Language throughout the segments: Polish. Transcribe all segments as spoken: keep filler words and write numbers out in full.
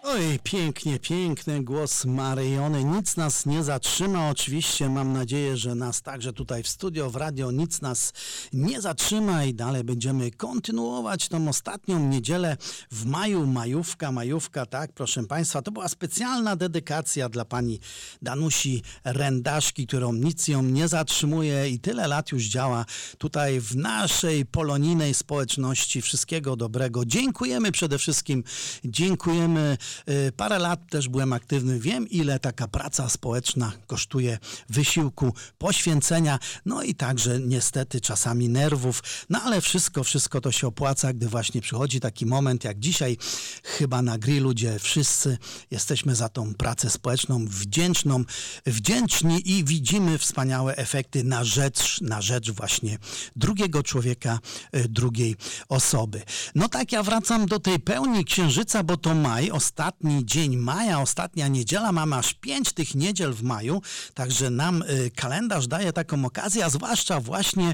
Oj, pięknie, piękny głos Maryjony. Nic nas nie zatrzyma. Oczywiście mam nadzieję, że nas także tutaj w studio, w radio nic nas nie zatrzyma i dalej będziemy kontynuować tą ostatnią niedzielę w maju. Majówka, majówka, tak, proszę Państwa. To była specjalna dedykacja dla pani Danusi Rendaszki, którą nic ją nie zatrzymuje i tyle lat już działa tutaj w naszej polonijnej społeczności. Wszystkiego dobrego. Dziękujemy przede wszystkim. Dziękujemy. Parę lat też byłem aktywny. Wiem, ile taka praca społeczna kosztuje wysiłku, poświęcenia, no i także niestety czasami nerwów. No ale wszystko, wszystko to się opłaca, gdy właśnie przychodzi taki moment jak dzisiaj, chyba na grillu, gdzie wszyscy jesteśmy za tą pracę społeczną wdzięczną, wdzięczni i widzimy wspaniałe efekty na rzecz, na rzecz właśnie drugiego człowieka, drugiej osoby. No tak, ja wracam do tej pełni księżyca, bo to maj, ostatni dzień maja, ostatnia niedziela, mamy aż pięć tych niedziel w maju, także nam y, kalendarz daje taką okazję, a zwłaszcza właśnie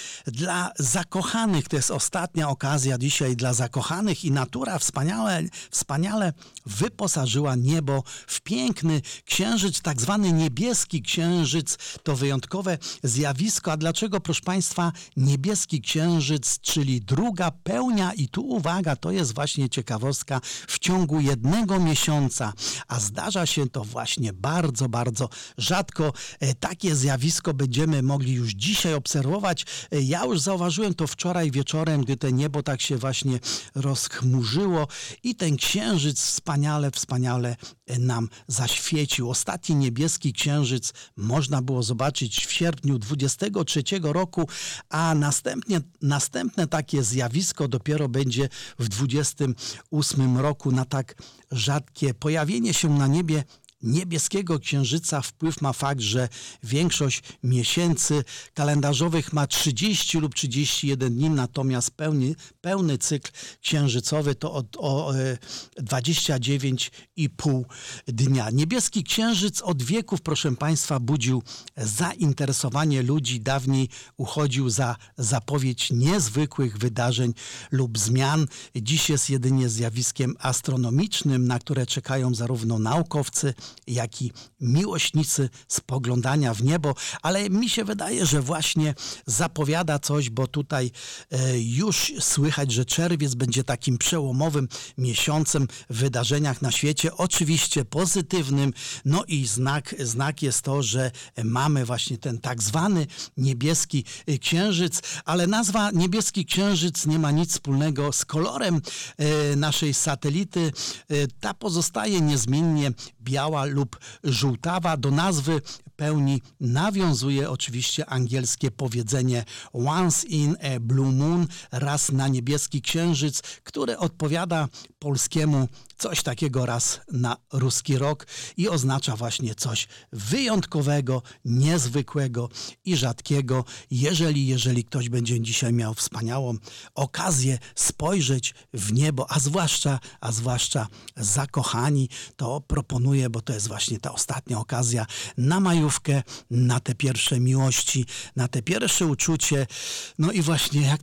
dla zakochanych, to jest ostatnia okazja dzisiaj dla zakochanych i natura wspaniale, wspaniale wyposażyła niebo w piękny księżyc, tak zwany niebieski księżyc, to wyjątkowe zjawisko, a dlaczego, proszę Państwa, niebieski księżyc, czyli druga pełnia i tu uwaga, to jest właśnie ciekawostka, w ciągu jednego miesiąca, a zdarza się to właśnie bardzo, bardzo rzadko. Takie zjawisko będziemy mogli już dzisiaj obserwować. Ja już zauważyłem to wczoraj wieczorem, gdy to niebo tak się właśnie rozchmurzyło i ten księżyc wspaniale, wspaniale nam zaświecił. Ostatni niebieski księżyc można było zobaczyć w sierpniu dwudziestego trzeciego roku, a następnie, następne takie zjawisko dopiero będzie w dwudziestym ósmym roku. Na tak rzadkie pojawienie się na niebie niebieskiego księżyca wpływ ma fakt, że większość miesięcy kalendarzowych ma trzydzieści lub trzydzieści jeden dni, natomiast pełny, pełny cykl księżycowy to od, o e, dwadzieścia dziewięć i pół dnia. Niebieski księżyc od wieków, proszę Państwa, budził zainteresowanie ludzi. Dawniej uchodził za zapowiedź niezwykłych wydarzeń lub zmian. Dziś jest jedynie zjawiskiem astronomicznym, na które czekają zarówno naukowcy, jak i miłośnicy spoglądania w niebo, ale mi się wydaje, że właśnie zapowiada coś, bo tutaj e, już słychać, że czerwiec będzie takim przełomowym miesiącem w wydarzeniach na świecie, oczywiście pozytywnym, no i znak, znak jest to, że mamy właśnie ten tak zwany niebieski księżyc, ale nazwa niebieski księżyc nie ma nic wspólnego z kolorem e, naszej satelity, e, ta pozostaje niezmiennie biała lub żółtawa. Do nazwy pełni nawiązuje oczywiście angielskie powiedzenie once in a blue moon, raz na niebieski księżyc, które odpowiada polskiemu coś takiego raz na ruski rok i oznacza właśnie coś wyjątkowego, niezwykłego i rzadkiego. Jeżeli, jeżeli ktoś będzie dzisiaj miał wspaniałą okazję spojrzeć w niebo, a zwłaszcza, a zwłaszcza zakochani, to proponuję, bo to jest właśnie ta ostatnia okazja na majówkę, na te pierwsze miłości, na te pierwsze uczucie. No i właśnie jak